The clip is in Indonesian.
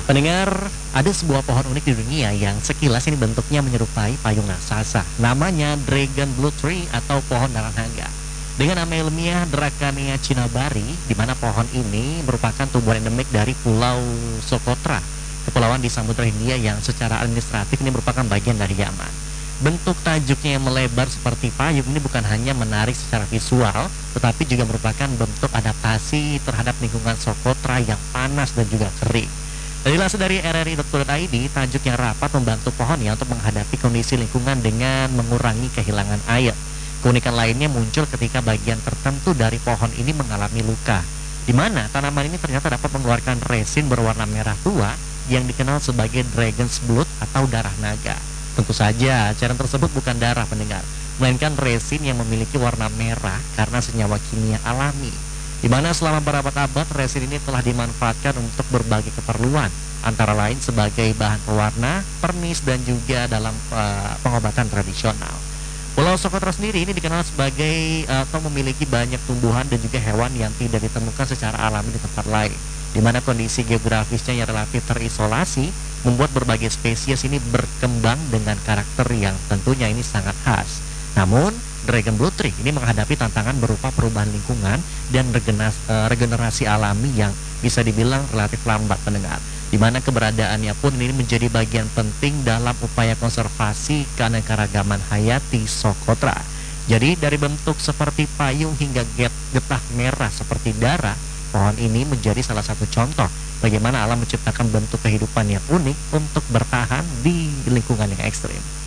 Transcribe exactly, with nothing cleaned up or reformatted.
Pendengar, ada sebuah pohon unik di dunia yang sekilas ini bentuknya menyerupai payung raksasa. Namanya Dragon Blue Tree atau pohon darah naga. Dengan nama ilmiah Dracaena cinnamomari, di mana pohon ini merupakan tumbuhan endemik dari Pulau Socotra, kepulauan di Samudra Hindia yang secara administratif ini merupakan bagian dari Yaman. Bentuk tajuknya yang melebar seperti payung ini bukan hanya menarik secara visual, tetapi juga merupakan bentuk adaptasi terhadap lingkungan Socotra yang panas dan juga kering. Dilansir dari r r i dot co dot i d, tajuk yang rapat membantu pohonnya untuk menghadapi kondisi lingkungan dengan mengurangi kehilangan air. Keunikan lainnya muncul ketika bagian tertentu dari pohon ini mengalami luka, di mana tanaman ini ternyata dapat mengeluarkan resin berwarna merah tua yang dikenal sebagai Dragon's Blood atau darah naga. Tentu saja, cairan tersebut bukan darah pendengar, melainkan resin yang memiliki warna merah karena senyawa kimia alami, di mana selama berabad-abad resin ini telah dimanfaatkan untuk berbagai keperluan, antara lain sebagai bahan pewarna, pernis, dan juga dalam uh, pengobatan tradisional. Pulau Socotra sendiri ini dikenal sebagai uh, atau memiliki banyak tumbuhan dan juga hewan yang tidak ditemukan secara alami di tempat lain, di mana kondisi geografisnya yang relatif terisolasi membuat berbagai spesies ini berkembang dengan karakter yang tentunya ini sangat khas. Namun, Dragon Blue Tree ini menghadapi tantangan berupa perubahan lingkungan dan regenerasi alami yang bisa dibilang relatif lambat pendengar, di mana keberadaannya pun ini menjadi bagian penting dalam upaya konservasi keanekaragaman hayati Socotra. Jadi dari bentuk seperti payung hingga getah merah seperti darah, pohon ini menjadi salah satu contoh bagaimana alam menciptakan bentuk kehidupan yang unik untuk bertahan di lingkungan yang ekstrim.